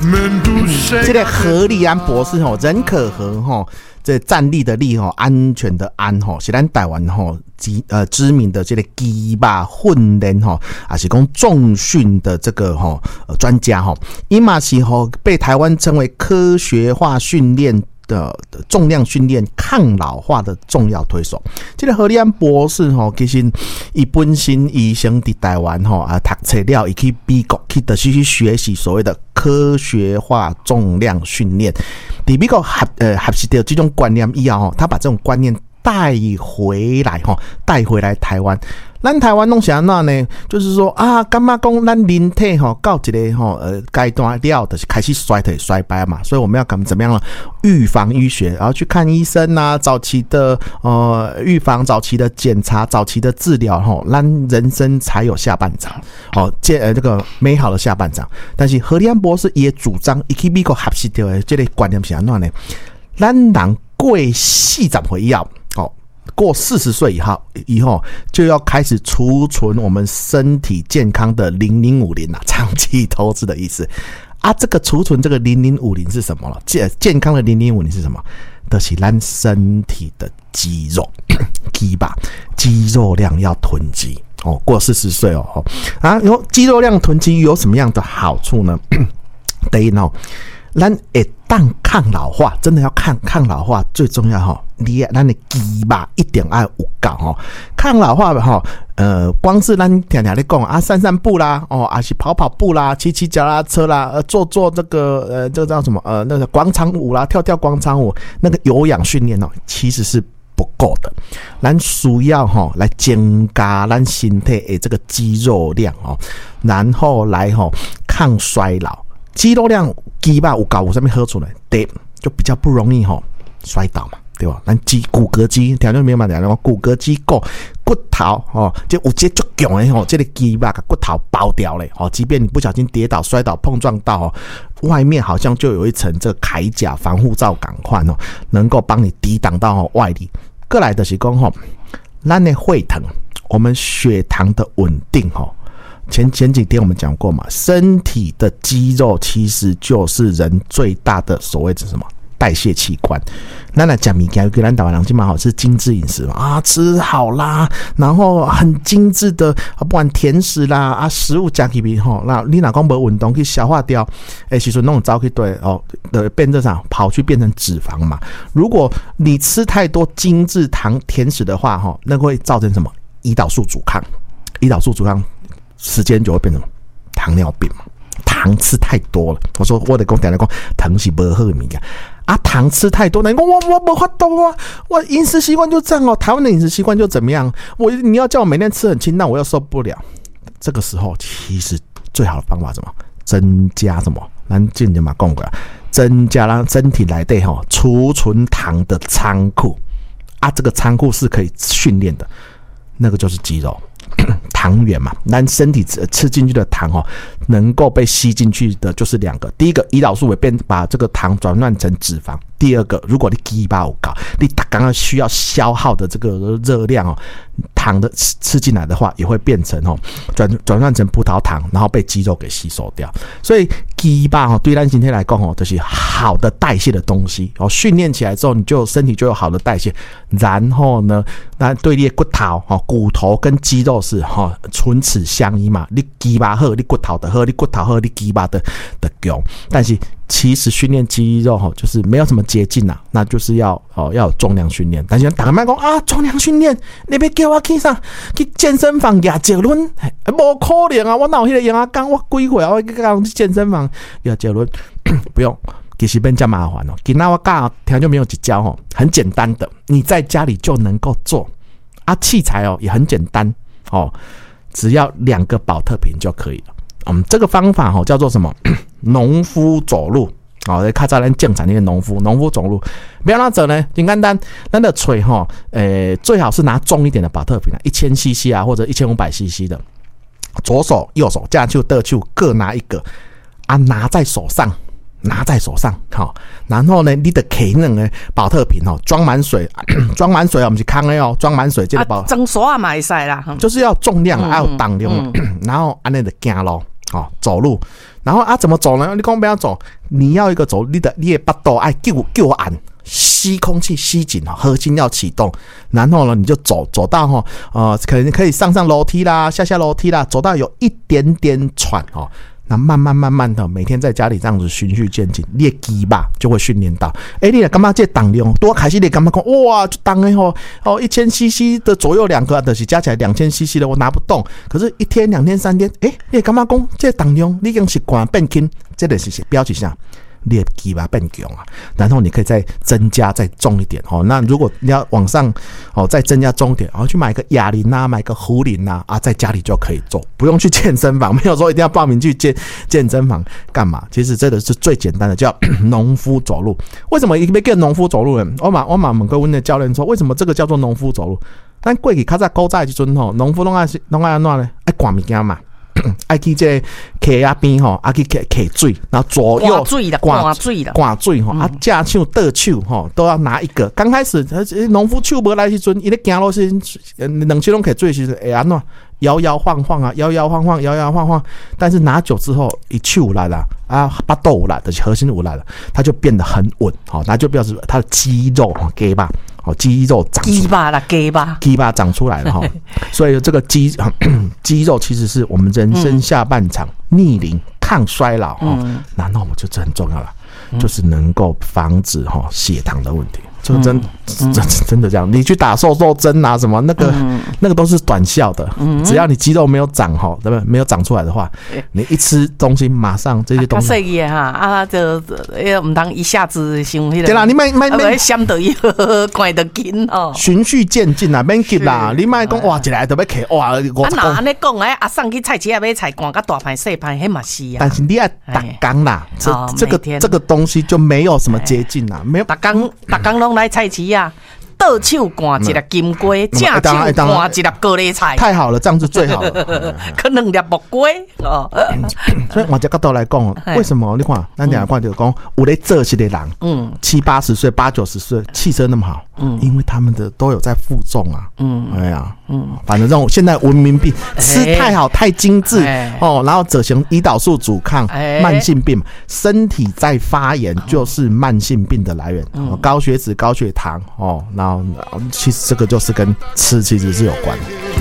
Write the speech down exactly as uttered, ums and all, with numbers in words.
这个何立安博士吼，人可和吼，这站立的立吼，安全的安吼，是咱台湾吼知呃知名的这个鸡肉训练吼，还是讲重训的这个吼呃专家吼，伊嘛是吼被台湾称为科学化训练的重量训练抗老化的重要推手。这个何立安博士吼，其实伊本身医生伫台湾吼啊读册了，伊去美国去的去学习所谓的科学化重量训练。伫美国学呃学习到这种观念以后，他把这种观念带回来吼，带回来台湾。咱台湾弄啥那呢？就是说啊，干嘛讲咱人体吼到一个吼呃阶段了，就是开始衰退衰败嘛，所以我们要怎么怎么样呢？预防医学，然后去看医生啊，早期的呃预防、早期的检查、早期的治疗，吼，咱人生才有下半场，哦，这呃这个美好的下半场。但是何立安博士也主张，伊去美国学习到的这个观念是安怎呢？咱人过四十岁以后，哦。过四十岁以后，以后就要开始储存我们身体健康的零零五零啊，长期投资的意思啊。这个储存这个零零五零是什么了？健健康的零零五零是什么？就是咱身体的肌肉，肌吧，肌肉量要囤积哦。过四十岁哦，啊，有肌肉量囤积有什么样的好处呢？第一呢，咱会当抗老化，真的要看抗老化最重要哈。你咱的肌吧一定要有够吼，抗老化哈，呃，光是咱常常咧讲啊，散散步啦，哦，还是跑跑步啦，骑骑脚踏车啦，呃，做做这个呃，这个叫什么呃，那个广场舞啦，跳跳广场舞，那个有氧训练哦，其实是不够的。咱需要哈来增加咱身体的这个肌肉量哦，然后来哈抗衰老。肌肉量肌肉有够有啥物好处呢？第一就比较不容易哈摔倒嘛。对吧？咱肌骨骼肌，听众朋友们讲，骨骼肌够骨头哦，就有这足强的吼，这个肌肉把骨头包掉了哦。即便你不小心跌倒、摔倒、碰撞到哦，外面好像就有一层这个铠甲防护罩感款哦，能够帮你抵挡到哦外力。过来的是讲吼，咱的血糖，我们血糖的稳定吼。前前几天我们讲过嘛，身体的肌肉其实就是人最大的所谓的什么？代谢器官，咱来讲物件，跟咱台湾人今蛮好吃精致饮食嘛啊，吃好啦，然后很精致的，不管甜食啦啊，食物加起比吼，那你哪讲无运动去消化掉，哎，其实那种早去对哦的变成啥，跑去变成脂肪嘛。如果你吃太多精致糖甜食的话，哈，那会造成什么？胰岛素阻抗，胰岛素阻抗，时间就会变成糖尿病嘛。糖吃太多了，我说我得讲，等下讲糖是不好的物件。啊，糖吃太多，那你说我我没法度啊，我饮食习惯就这样哦，台湾的饮食习惯就怎么样？我你要叫我每天吃很清淡，我又受不了。这个时候，其实最好的方法是什么？增加什么？咱之前嘛讲过，增加让身体内底吼储存糖的仓库啊，这个仓库是可以训练的，那个就是肌肉。糖原嘛，咱身体吃进去的糖哦，能够被吸进去的就是两个。第一个，胰岛素会变把这个糖转换成脂肪；第二个，如果你肌肉高，你刚刚需要消耗的这个热量哦，糖的吃进来的话，也会变成哦转转换成葡萄糖，然后被肌肉给吸收掉。所以肌肉哦，对咱身体来讲哦，就是好的代谢的东西哦。训练起来之后，你就身体就有好的代谢，然后呢，那对你的骨头哦，骨头跟肌肉是哈唇齿相依嘛，你肌肉好，你骨头的好，你骨头好，你肌肉的的强。但是其实训练肌肉哈，就是没有什么捷径啊，那就是要哦要有重量训练。但是大家卖讲啊，重量训练，你要叫我去啥？去健身房压结论？无可能啊！我哪有迄个样啊？讲我几岁啊？我去讲去健身房压结论？不用。其实变这么麻烦哦。今天我教听就没有几教哦，很简单的，你在家里就能够做啊。器材哦也很简单哦，只要两个保特瓶就可以了。嗯，这个方法哦叫做什么？农夫走路。哦，较早咱正常那个农夫，农夫走路，不要哪走呢？很简单，咱的锤哈，呃，最好是拿重一点的保特瓶啊，一千 C C 啊，或者一千五百 C C 的，左手、右手，这样就得就各拿一个啊，拿在手上。拿在手上，好，然后呢，你的可那个保特瓶哦，装满水，装满水啊，我们是空的哦，装满水这个保， 装水啊嘛会使啦， 就是要重量，要有重量，然后安尼就行咯， 哦，走路。然后啊，怎么走呢？你讲不要走，你要一个走，你的你的巴肚爱救救按，吸空气吸紧，核心要启动。然后呢，你就走走到哈呃，可能可以上上楼梯啦，下下楼梯啦，走到有一点点喘哦。那慢慢慢慢的，每天在家里这样子循序渐进，你的肌吧就会训练到。哎、欸，你感觉这重量多开始，你感觉讲哇，就重的吼哦，一千 C C 的左右两个，就是加起来两千 C C 的，我拿不动。可是，一天、两天、三天，哎、欸，你感觉讲这重量你已经习惯变轻，这个是标志上。你的肌吧变强啊，然后你可以再增加再重一点哦。那如果你要往上哦，再增加重一点，然后去买个哑铃啊，买个壶铃啊，啊，在家里就可以做，不用去健身房，没有说一定要报名去健健身房干嘛？其实这个是最简单的，叫农夫走路。为什么一边叫农夫走路呢？我马我马问过问的教练说，为什么这个叫做农夫走路？但过去较早古早的时阵吼，农夫拢爱拢爱安怎呢？爱赶物件嘛。爱去这溪仔边吼，啊去溪溪水，然后左右灌水啦，灌水啦， 灌水吼，啊架手倒手吼，都要拿一个。刚开始农夫手无来时阵，伊咧行路时，两手拢溪水时，会安怎摇摇晃晃啊，摇摇晃晃，摇摇晃晃。但是拿久之后，一手来了啊，巴肚有来，就是核心有来了，它就变得很稳，好，那就表示它的肌肉哈，给吧。哦，肌肉长出来， 鸡巴啦，鸡巴， 鸡巴长出来了哈，所以这个肌肌肉其实是我们人生下半场逆龄抗衰老哈，那那我们就这很重要了，就是能够防止哈血糖的问题。这个真真真的这样，你去打瘦瘦针啊什么那个、嗯、那个都是短效的，嗯、只要你肌肉没有长哈，对不对？没有长出来的话，你一吃东西马上这些东西。 细个哈啊，就呃唔当一下子想迄个。 对啦，你卖卖卖， 想到伊怪得紧哦。 循序渐进啦，免急啦。你卖讲哇，一来就要起哇，我啊那安尼讲哎，阿送去菜市啊买菜，赶甲大盘细盘，迄嘛是啊。 但是你要打工啦，这这个这个东西就没有什么捷径啦，没有打工打工拢。来菜市啊，倒手灌一粒金龟，正手灌一粒高丽菜， 太好了，这样子最好了。 可两粒木龟哦。 所以换这角度来讲，为什么你看，咱讲看就讲，有在做事的人，嗯，七八十岁、八九十岁，气色那么好，嗯，因为他们的都有在负重啊，嗯，哎呀，嗯，反正这种现在文明病，吃太好、太精致哦，然后则行胰岛素阻抗，慢性病，身体在发炎就是慢性病的来源，高血脂、高血糖哦，然后其实这个就是跟吃其实是有关的。